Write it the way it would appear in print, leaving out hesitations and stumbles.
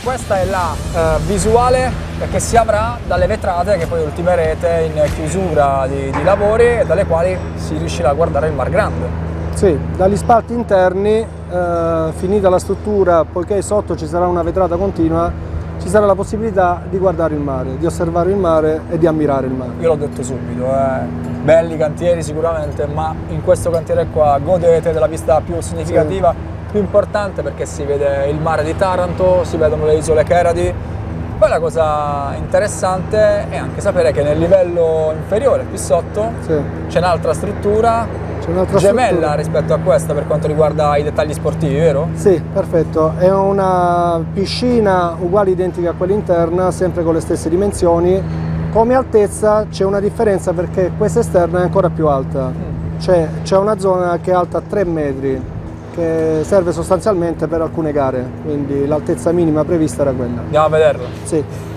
questa è la visuale che si avrà dalle vetrate che poi ultimerete in chiusura di lavori e dalle quali si riuscirà a guardare il Mar Grande. Sì, dagli spalti interni, finita la struttura, poiché sotto ci sarà una vetrata continua, ci sarà la possibilità di guardare il mare, di osservare il mare e di ammirare il mare. Io l'ho detto subito, belli cantieri sicuramente, ma in questo cantiere qua godete della vista più significativa, più importante, perché si vede il mare di Taranto, si vedono le isole Cheradi. Poi la cosa interessante è anche sapere che nel livello inferiore, qui sotto, c'è un'altra struttura gemella rispetto a questa per quanto riguarda i dettagli sportivi, vero? Sì, perfetto. È una piscina uguale, identica a quella interna, sempre con le stesse dimensioni. Come altezza c'è una differenza perché questa esterna è ancora più alta. C'è una zona che è alta 3 metri, che serve sostanzialmente per alcune gare, quindi l'altezza minima prevista era quella. Andiamo a vederla. Sì.